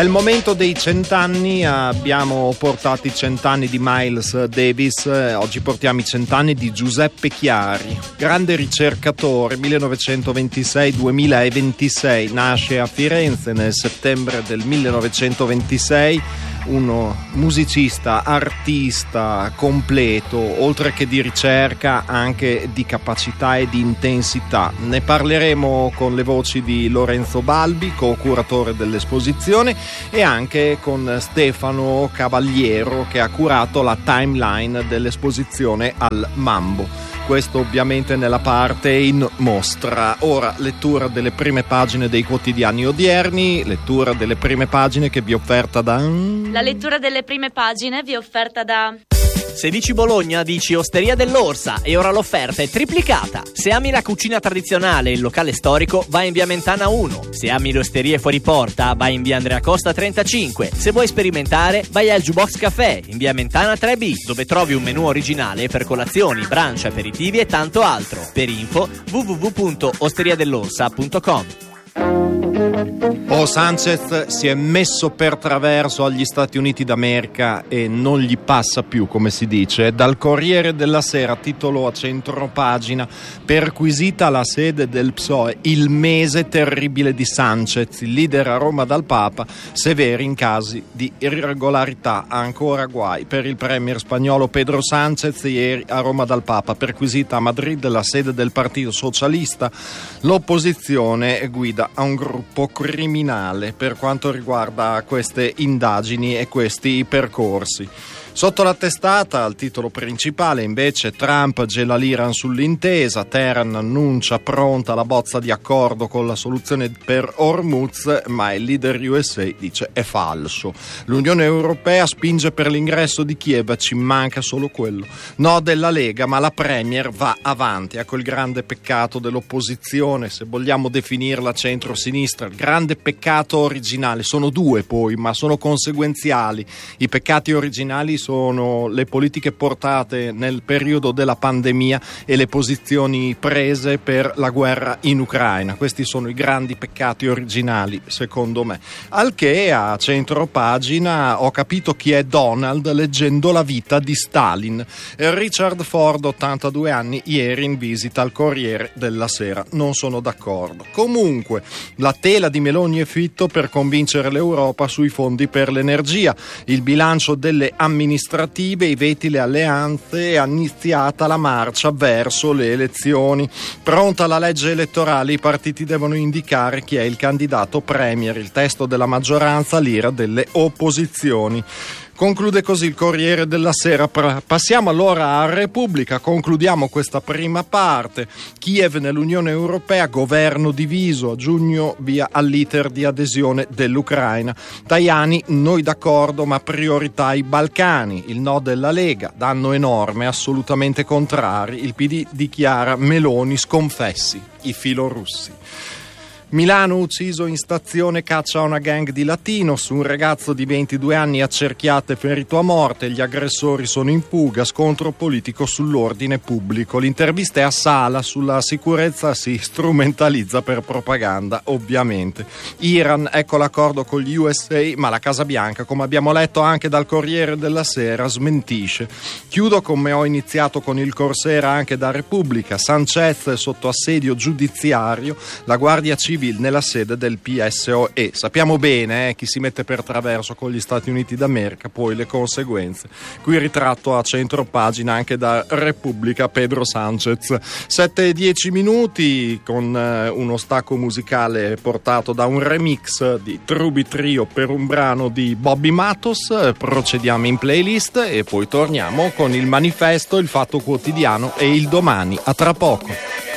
il momento dei 100 anni, abbiamo portato i 100 anni di Miles Davis, oggi portiamo i 100 anni di Giuseppe Chiari, grande ricercatore, 1926-2026, nasce a Firenze nel settembre del 1926, uno musicista, artista completo, oltre che di ricerca anche di capacità e di intensità. Ne parleremo con le voci di Lorenzo Balbi, co-curatore dell'esposizione, e anche con Stefano Cavaliero, che ha curato la timeline dell'esposizione al Mambo. Questo ovviamente nella parte in mostra. Ora, lettura delle prime pagine dei quotidiani odierni, lettura delle prime pagine che vi è offerta da... La lettura delle prime pagine vi è offerta da... Se dici Bologna, dici Osteria dell'Orsa, e ora l'offerta è triplicata. Se ami la cucina tradizionale e il locale storico, vai in via Mentana 1. Se ami le osterie fuori porta, vai in via Andrea Costa 35. Se vuoi sperimentare, vai al Jukebox Café in via Mentana 3B, dove trovi un menù originale per colazioni, brunch, aperitivi e tanto altro. Per info www.osteriadell'orsa.com. Sanchez si è messo per traverso agli Stati Uniti d'America e non gli passa più, come si dice. Dal Corriere della Sera, titolo a centropagina: perquisita la sede del PSOE, il mese terribile di Sanchez, il leader a Roma dal Papa, severi in casi di irregolarità, ancora guai per il premier spagnolo Pedro Sánchez. Ieri a Roma dal Papa, perquisita a Madrid la sede del Partito Socialista, l'opposizione guida a un gruppo criminale per quanto riguarda queste indagini e questi percorsi. Sotto la testata, al titolo principale, invece, Trump gela l'Iran sull'intesa, Teheran annuncia pronta la bozza di accordo con la soluzione per Hormuz, ma il leader USA dice è falso. L'Unione Europea spinge per l'ingresso di Kiev, ci manca solo quello. No della Lega, ma la Premier va avanti. Ecco il grande peccato dell'opposizione, se vogliamo definirla centro-sinistra, il grande peccato originale. Sono due poi, ma sono conseguenziali. I peccati originali sono le politiche portate nel periodo della pandemia e le posizioni prese per la guerra in Ucraina. Questi sono i grandi peccati originali, secondo me. Al che a centropagina ho capito chi è Donald leggendo la vita di Stalin. Richard Ford, 82 anni, ieri in visita al Corriere della Sera. Non sono d'accordo. Comunque, la tela di Meloni e Fitto per convincere l'Europa sui fondi per l'energia, il bilancio delle amministrative, i veti, le alleanze, è iniziata la marcia verso le elezioni. Pronta la legge elettorale, i partiti devono indicare chi è il candidato premier, il testo della maggioranza, l'ira delle opposizioni. Conclude così il Corriere della Sera. Passiamo allora a Repubblica, concludiamo questa prima parte. Kiev nell'Unione Europea, governo diviso, a giugno via all'iter di adesione dell'Ucraina. Tajani, noi d'accordo ma priorità ai Balcani. Il no della Lega, danno enorme, assolutamente contrari. Il PD dichiara Meloni sconfessi i filorussi. Milano, ucciso in stazione, caccia a una gang di latinos, un ragazzo di 22 anni accerchiato e ferito a morte, gli aggressori sono in fuga, scontro politico sull'ordine pubblico. L'intervista è a Sala, sulla sicurezza si strumentalizza per propaganda, ovviamente. Iran, ecco l'accordo con gli USA, ma la Casa Bianca, come abbiamo letto anche dal Corriere della Sera, smentisce. Chiudo come ho iniziato con il Corsera anche da Repubblica, Sanchez sotto assedio giudiziario, la Guardia Civile nella sede del PSOE. Sappiamo bene chi si mette per traverso con gli Stati Uniti d'America, poi le conseguenze. Qui ritratto a centropagina anche da Repubblica Pedro Sánchez. 7:10 minuti con uno stacco musicale portato da un remix di Truby Trio per un brano di Bobby Matos. Procediamo in playlist e poi torniamo con il Manifesto, il Fatto Quotidiano e il Domani. A tra poco.